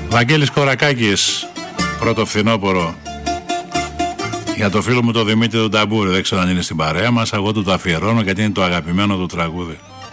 Βαγγέλης Κορακάκης, πρώτο φθινόπωρο. Για το φίλο μου το Δημήτρη τον Ταμπούρη, δεν ξέρω αν είναι στην παρέα μας. Εγώ του το αφιερώνω γιατί είναι το αγαπημένο του τραγούδι.